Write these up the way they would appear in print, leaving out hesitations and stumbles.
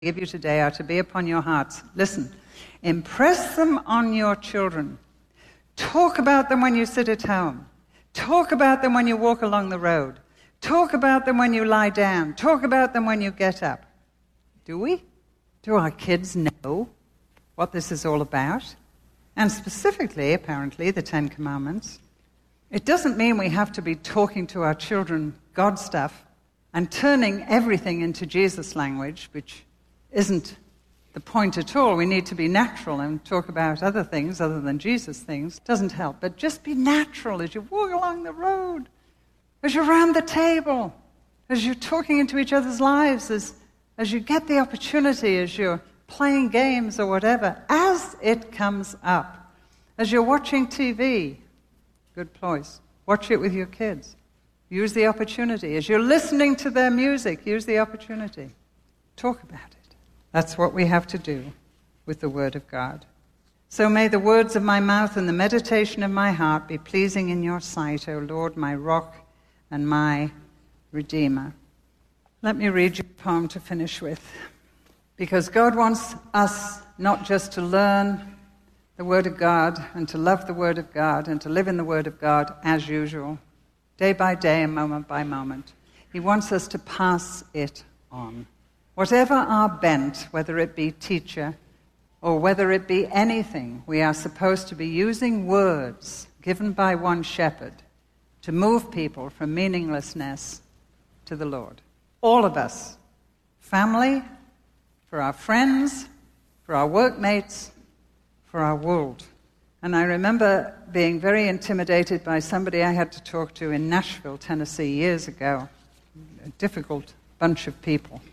give you today are to be upon your hearts. Listen, impress them on your children. Talk about them when you sit at home. Talk about them when you walk along the road. Talk about them when you lie down. Talk about them when you get up. Do we? Do our kids know what this is all about? And specifically, apparently, the Ten Commandments. It doesn't mean we have to be talking to our children God stuff and turning everything into Jesus language, which isn't the point at all. We need to be natural and talk about other things other than Jesus things. Doesn't help. But just be natural as you walk along the road, as you're around the table, as you're talking into each other's lives, as you get the opportunity, as you're playing games or whatever, as it comes up, as you're watching TV. Good place. Watch it with your kids. Use the opportunity. As you're listening to their music, use the opportunity. Talk about it. That's what we have to do with the Word of God. So may the words of my mouth and the meditation of my heart be pleasing in your sight, O Lord, my rock and my Redeemer. Let me read you a poem to finish with. Because God wants us not just to learn the Word of God and to love the Word of God and to live in the Word of God as usual, day by day and moment by moment. He wants us to pass it on. Whatever our bent, whether it be teacher or whether it be anything, we are supposed to be using words given by one shepherd to move people from meaninglessness to the Lord. All of us. Family, for our friends, for our workmates, for our world. And I remember being very intimidated by somebody I had to talk to in Nashville, Tennessee, years ago. A difficult bunch of people.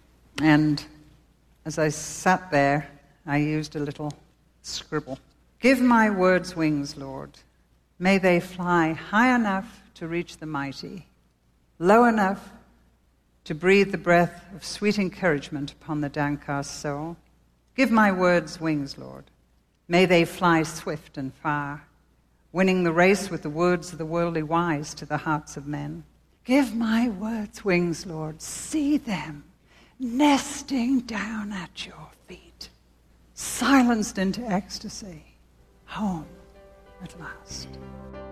And as I sat there, I used a little scribble. Give my words wings, Lord. May they fly high enough to reach the mighty, low enough to breathe the breath of sweet encouragement upon the downcast soul. Give my words wings, Lord. May they fly swift and far, winning the race with the words of the worldly wise to the hearts of men. Give my words wings, Lord. See them nesting down at your feet, silenced into ecstasy, home at last.